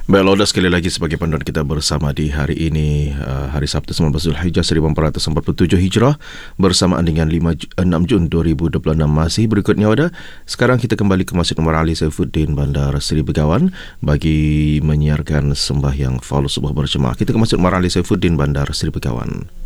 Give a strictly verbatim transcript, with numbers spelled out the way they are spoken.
Baik, Lauda, sekali lagi sebagai panduan kita bersama di hari ini, uh, hari Sabtu sembilan belas Zulhijjah seribu empat ratus empat puluh tujuh Hijrah, bersamaan dengan enam Jun dua ribu dua puluh enam. Masih berikutnya, Lauda, sekarang kita kembali ke Masjid Umar Ali Saifuddin, Bandar Seri Begawan bagi menyiarkan sembahyang faul subuh berjemaah. Kita ke Masjid Umar Ali Saifuddin, Bandar Seri Begawan.